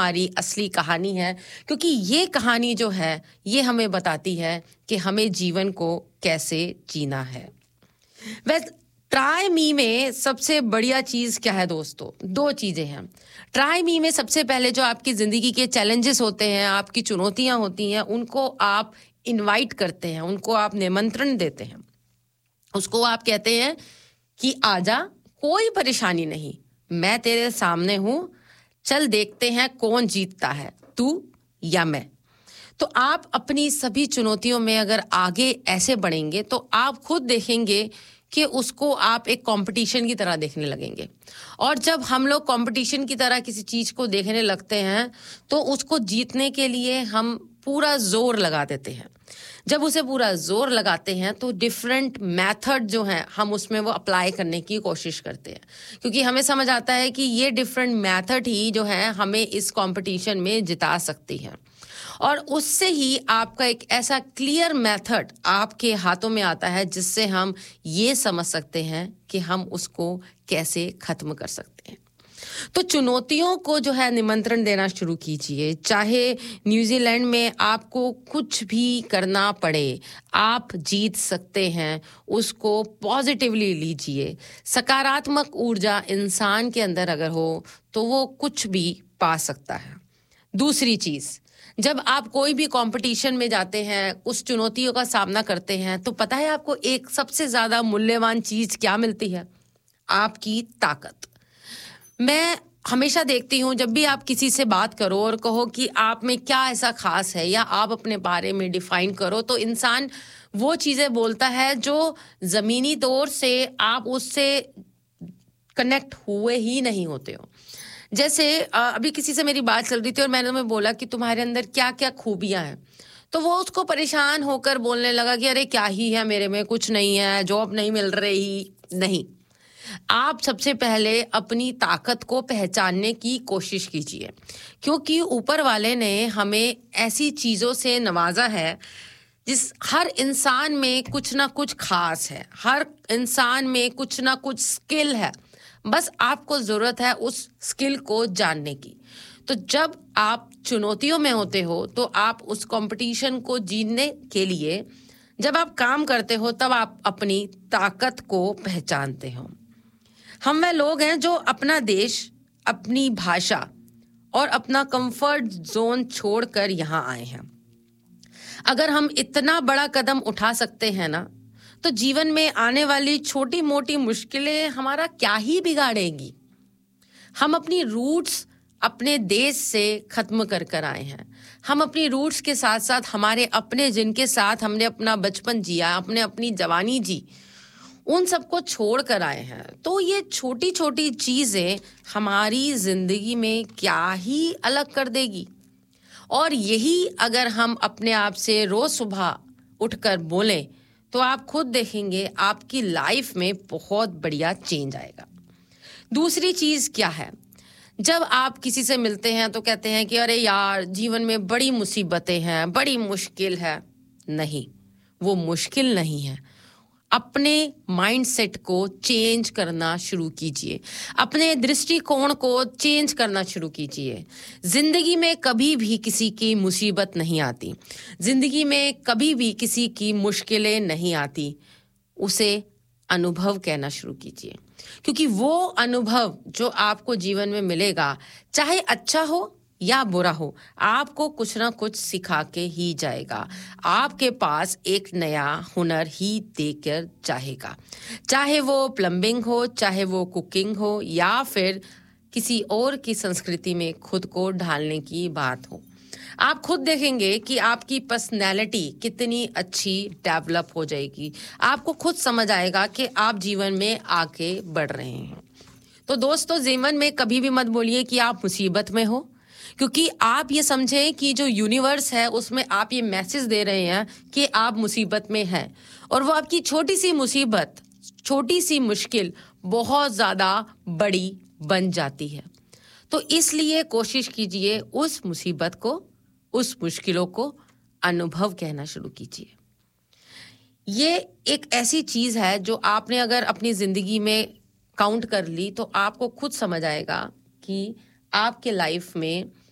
हमारी असली कहानी है, क्योंकि ये कहानी जो है ये हमें बताती है कि हमें जीवन को कैसे जीना है। वैसे ट्राई मी में सबसे बढ़िया चीज क्या है दोस्तों? दो चीजें हैं। ट्राई मी में सबसे पहले जो आपकी जिंदगी के चैलेंजेस होते हैं, आपकी चुनौतियां होती हैं, उनको आप इनवाइट करते हैं, उनको आप निमंत्रण देते हैं, उसको आप कहते हैं कि आजा, कोई परेशानी नहीं, मैं तेरे सामने हूं, चल देखते हैं कौन जीतता है, तू या मैं। तो आप अपनी सभी चुनौतियों में अगर आगे ऐसे बढ़ेंगे तो आप खुद देखेंगे कि उसको आप एक कंपटीशन की तरह देखने लगेंगे। और जब हम लोग कंपटीशन की तरह किसी चीज को देखने लगते हैं तो उसको जीतने के लिए हम पूरा जोर लगा देते हैं। जब उसे पूरा जोर लगाते हैं तो डिफरेंट मेथड जो हैं हम उसमें वो अप्लाई करने की कोशिश करते हैं, क्योंकि हमें समझ आता है कि ये डिफरेंट मेथड ही जो है हमें इस कंपटीशन में जिता सकती है। और उससे ही आपका एक ऐसा क्लियर मेथड आपके हाथों में आता है जिससे हम ये समझ सकते हैं कि हम उसको कैसे खत्म कर सकते हैं। तो चुनौतियों को जो है निमंत्रण देना शुरू कीजिए। चाहे न्यूजीलैंड में आपको कुछ भी करना पड़े, आप जीत सकते हैं, उसको पॉजिटिवली लीजिए। सकारात्मक ऊर्जा इंसान के अंदर अगर हो तो वो कुछ भी पा सकता है। दूसरी चीज, जब आप कोई भी कंपटीशन में जाते हैं, उस चुनौतियों का सामना करते हैं, तो पता है आपको एक सबसे ज्यादा मूल्यवान चीज क्या मिलती है? आपकी ताकत। मैं हमेशा देखती हूँ जब भी आप किसी से बात करो और कहो कि आप में क्या ऐसा खास है या आप अपने बारे में डिफाइन करो, तो इंसान वो चीजें बोलता है जो जमीनी तौर से आप उससे कनेक्ट हुए ही नहीं होते हो। जैसे अभी किसी से मेरी बात चल रही थी और मैंने तुम्हें बोला कि तुम्हारे अंदर क्या क्या खूबियां हैं, तो वो उसको परेशान होकर बोलने लगा कि अरे क्या ही है मेरे में, कुछ नहीं है, जॉब नहीं मिल रही। नहीं, आप सबसे पहले अपनी ताकत को पहचानने की कोशिश कीजिए, क्योंकि ऊपर वाले ने हमें ऐसी चीजों से नवाजा है जिस हर इंसान में कुछ ना कुछ खास है, हर इंसान में कुछ ना कुछ स्किल है, बस आपको जरूरत है उस स्किल को जानने की। तो जब आप चुनौतियों में होते हो तो आप उस कंपटीशन को जीतने के लिए जब आप काम करते हो तब आप अपनी ताकत को पहचानते हो। हम वह लोग हैं जो अपना देश, अपनी भाषा और अपना कंफर्ट जोन छोड़कर यहाँ आए हैं। अगर हम इतना बड़ा कदम उठा सकते हैं ना, तो जीवन में आने वाली छोटी मोटी मुश्किलें हमारा क्या ही बिगाड़ेगी। हम अपनी रूट्स अपने देश से खत्म कर कर आए हैं। हम अपनी रूट्स के साथ साथ हमारे अपने, जिनके साथ हमने अपना बचपन जिया, अपने अपनी जवानी जी, उन सबको छोड़ कर आए हैं। तो ये छोटी छोटी चीजें हमारी जिंदगी में क्या ही अलग कर देगी। और यही अगर हम अपने आप से रोज सुबह उठकर बोलें तो आप खुद देखेंगे आपकी लाइफ में बहुत बढ़िया चेंज आएगा। दूसरी चीज क्या है, जब आप किसी से मिलते हैं तो कहते हैं कि अरे यार जीवन में बड़ी मुसीबतें हैं, बड़ी मुश्किल है। नहीं, वो मुश्किल नहीं है। अपने माइंडसेट को चेंज करना शुरू कीजिए, अपने दृष्टिकोण को चेंज करना शुरू कीजिए। जिंदगी में कभी भी किसी की मुसीबत नहीं आती, जिंदगी में कभी भी किसी की मुश्किलें नहीं आती। उसे अनुभव कहना शुरू कीजिए, क्योंकि वो अनुभव जो आपको जीवन में मिलेगा, चाहे अच्छा हो या बुरा हो, आपको कुछ ना कुछ सिखा के ही जाएगा। आपके पास एक नया हुनर ही देकर जाएगा, चाहे वो प्लम्बिंग हो, चाहे वो कुकिंग हो, या फिर किसी और की संस्कृति में खुद को ढालने की बात हो। आप खुद देखेंगे कि आपकी पर्सनैलिटी कितनी अच्छी डेवलप हो जाएगी। आपको खुद समझ आएगा कि आप जीवन में आगे बढ़ रहे हैं। तो दोस्तों, जीवन में कभी भी मत बोलिए कि आप मुसीबत में हो, क्योंकि आप ये समझें कि जो यूनिवर्स है उसमें आप ये मैसेज दे रहे हैं कि आप मुसीबत में हैं, और वो आपकी छोटी सी मुसीबत, छोटी सी मुश्किल बहुत ज्यादा बड़ी बन जाती है। तो इसलिए कोशिश कीजिए उस मुसीबत को, उस मुश्किलों को अनुभव कहना शुरू कीजिए। ये एक ऐसी चीज है जो आपने अगर अपनी जिंदगी में काउंट कर ली तो आपको खुद समझ आएगा कि आपके लाइफ में